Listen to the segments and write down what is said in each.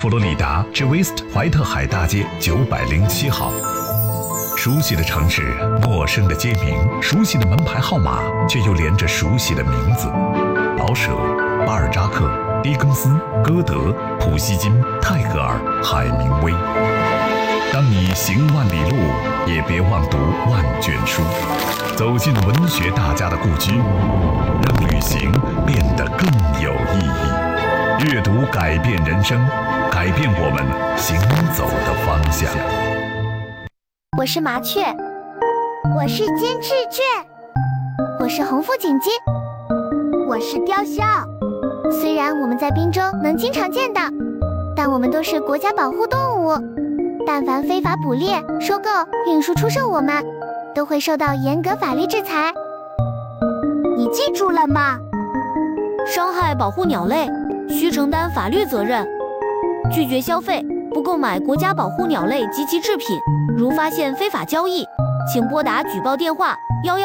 佛罗里达至威斯怀特海大街907号。熟悉的城市，陌生的街名，熟悉的门牌号码，却又连着熟悉的名字：老舍、巴尔扎克、狄更斯、歌德、普希金、泰戈尔、海明威。当你行万里路，也别忘读万卷书，走进文学大家的故居，让旅行变得更有意义。阅读改变人生，改变我们行走的方向。 我是麻雀， 我是金翅雀， 我是红腹锦鸡， 我是雕鸮。 虽然我们在滨州能经常见到，但我们都是国家保护动物。但凡非法捕猎、收购、运输、出售我们，都会受到严格法律制裁。 你记住了吗？ 伤害保护鸟类，需承担法律责任。拒绝消费，不购买国家保护鸟类及其制品。如发现非法交易，请拨打举报电话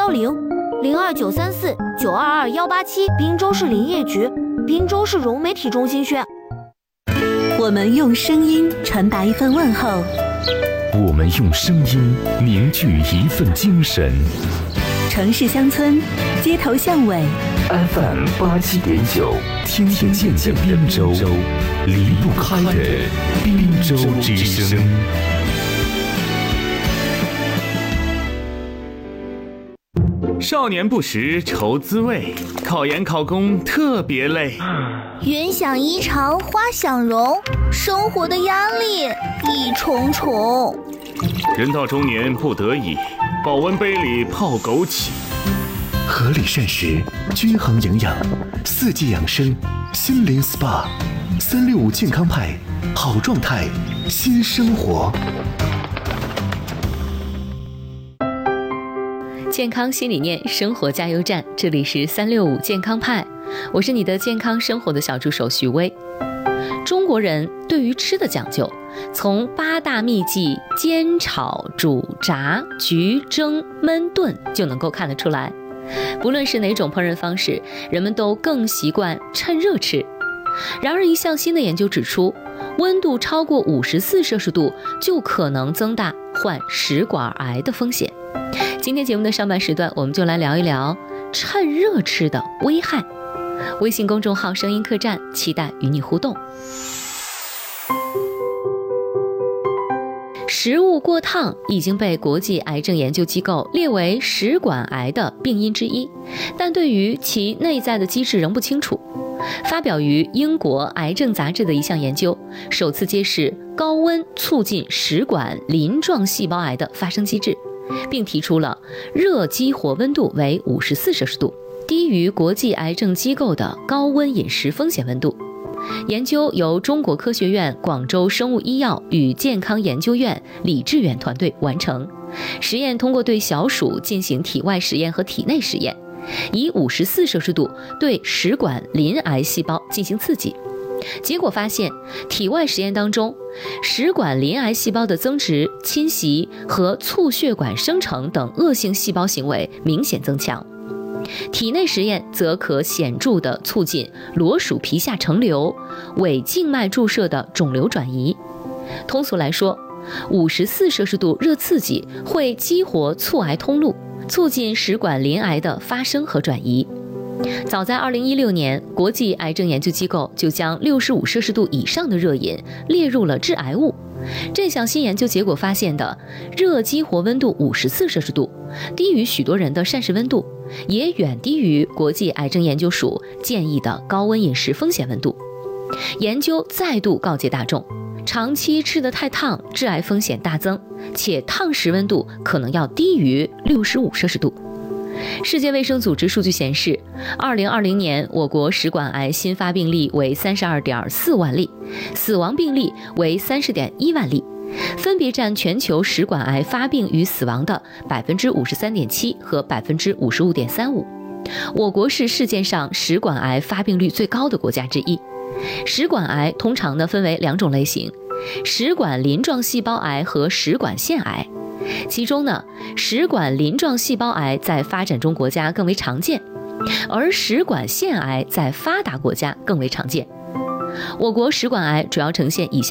110-02934-922-187，滨州市林业局、滨州市融媒体中心宣。 我们用声音传达一份问候， 我们用声音凝聚一份精神。 城市乡村，街头巷尾 ，FM 87.9，听得见的滨州，离不开的滨州之声。 少年不识愁滋味，考研考公特别累。 云想衣裳花想容，生活的压力一重重。 人到中年不得已，保温杯里泡枸杞。 合理膳食，均衡营养，四季养生，心灵 SPA，365健康派，好状态，新生活。 健康新理念，生活加油站，这里是365健康派，我是你的健康生活的小助手徐薇。中国人对于吃的讲究，从8大秘技煎、炒、煮、炸、焗、蒸、焖、炖就能够看得出来。不论是哪种烹饪方式，人们都更习惯趁热吃。然而一项新的研究指出，温度超过54摄氏度就可能增大患食管癌的风险。今天节目的上半时段，我们就来聊一聊趁热吃的危害。微信公众号声音客栈，期待与你互动。食物过烫已经被国际癌症研究机构列为食管癌的病因之一，但对于其内在的机制仍不清楚。发表于英国癌症杂志的一项研究，首次揭示高温促进食管鳞状细胞癌的发生机制，并提出了热激活温度为54摄氏度，低于国际癌症机构的高温饮食风险温度。研究由中国科学院广州生物医药与健康研究院李志远团队完成。实验通过对小鼠进行体外实验和体内实验，以54摄氏度对食管鳞癌细胞进行刺激。结果发现，体外实验当中，食管鳞癌细胞的增殖、侵袭和促血管生成等恶性细胞行为明显增强。体内实验则可显著地促进裸鼠皮下成瘤、伪静脉注射的肿瘤转移。通俗来说，54摄氏度热刺激会激活促癌通路，促进食管鳞癌的发生和转移。早在2016年，国际癌症研究机构就将65摄氏度以上的热饮列入了致癌物。这项新研究结果发现的热激活温度54摄氏度，低于许多人的膳食温度，也远低于国际癌症研究署建议的高温饮食风险温度。研究再度告诫大众，长期吃得太烫，致癌风险大增，且烫食温度可能要低于65摄氏度。世界卫生组织数据显示，2020年我国食管癌新发病例为32.4万例，死亡病例为30.1万例，分别占全球食管癌发病与死亡的53.7%和55.35%。我国是世界上食管癌发病率最高的国家之一。食管癌通常分为2种类型，食管鳞状细胞癌和食管腺癌。其中食管鳞状细胞癌在发展中国家更为常见，而食管腺癌在发达国家更为常见。我国食管癌主要呈现以下